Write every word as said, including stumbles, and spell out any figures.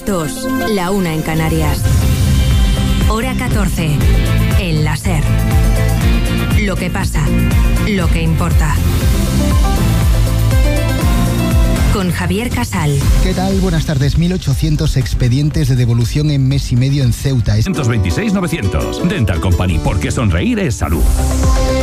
las dos, la una en Canarias. Hora catorce. El láser. Lo que pasa, lo que importa. Con Javier Casal. ¿Qué tal? Buenas tardes. mil ochocientos expedientes de devolución en mes y medio en Ceuta. ciento veintiséis novecientos. Dental Company, porque sonreír es salud.